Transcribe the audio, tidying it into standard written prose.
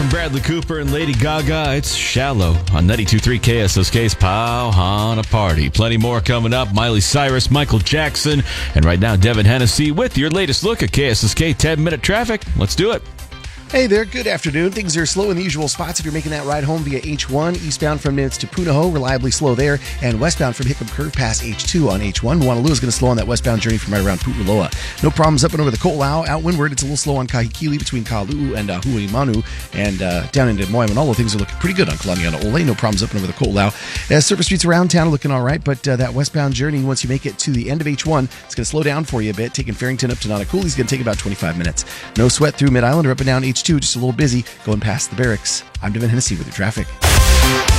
Bradley Cooper and Lady Gaga. It's Shallow on 92.3 KSOK's Powhana Party. Plenty more coming up. Miley Cyrus, Michael Jackson, and right now Devin Hennessy with your latest look at KSSK 10-minute traffic. Let's do it. Hey there, good afternoon. Things are slow in the usual spots if you're making that ride home via H1, eastbound from Nimitz to Punahou, reliably slow there, and westbound from Hickam Curve past H2 on H1. Moanalua is going to slow on that westbound journey from right around Pu'uloa. No problems up and over the Ko'olau. Out windward, it's a little slow on Kahikili between Kalu'u and Huimanu, and down into Moemanalo, things are looking pretty good on Kalaniana Ole. No problems up and over the Ko'olau. Surface streets around town are looking all right, but that westbound journey, once you make it to the end of H1, it's going to slow down for you a bit. Taking Farrington up to Nanakuli is going to take about 25 minutes. No sweat through Mid-Island or up and down H2, just a little busy going past the barracks. I'm Devin Hennessy with your traffic.